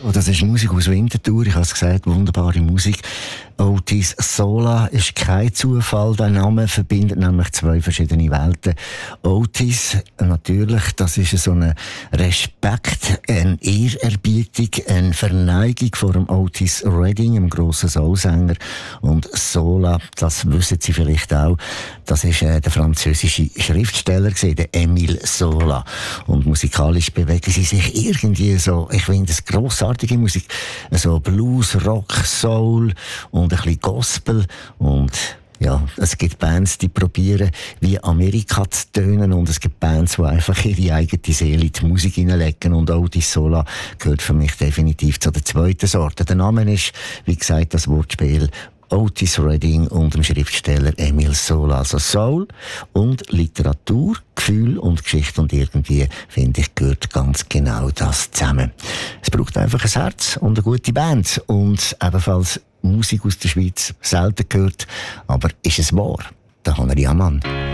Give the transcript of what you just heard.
Oh, das ist Musik aus Winterthur, ich habe es gesagt, wunderbare Musik. Otis Sola ist kein Zufall, der Name verbindet nämlich zwei verschiedene Welten. Otis, natürlich, das ist so ein Respekt, eine Ehrerbietung, eine Verneigung vor dem Otis Redding, einem grossen Soulsänger. Und Sola, das wissen Sie vielleicht auch, das ist der französische Schriftsteller gewesen, der Émile Zola. Und musikalisch bewegen sie sich irgendwie so, ich finde es grossartige Musik, so Blues, Rock, Soul und ein bisschen Gospel und ja, es gibt Bands, die probieren, wie Amerika zu tönen, und es gibt Bands, die einfach ihre eigene Seele in die Musik hineinlegen, und Otis Sola gehört für mich definitiv zu der zweiten Sorte. Der Name ist, wie gesagt, das Wortspiel Otis Redding und dem Schriftsteller Émile Zola. Also Soul und Literatur, Gefühl und Geschichte, und irgendwie, finde ich, gehört ganz genau das zusammen. Es braucht einfach ein Herz und eine gute Band und ebenfalls Musik aus der Schweiz, selten gehört, aber ist es wahr? Der Hanner Jamann.